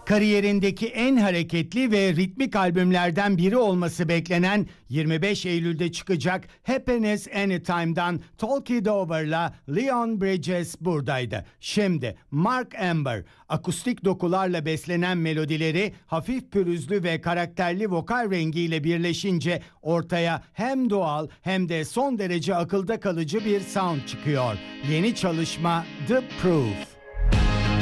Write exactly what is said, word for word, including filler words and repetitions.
Kariyerindeki en hareketli ve ritmik albümlerden biri olması beklenen yirmi beş Eylül'de çıkacak Happiness Anytime'dan Talk It Over'la Leon Bridges buradaydı. Şimdi Mark Amber, akustik dokularla beslenen melodileri hafif pürüzlü ve karakterli vokal rengiyle birleşince ortaya hem doğal hem de son derece akılda kalıcı bir sound çıkıyor. Yeni çalışma The Proof.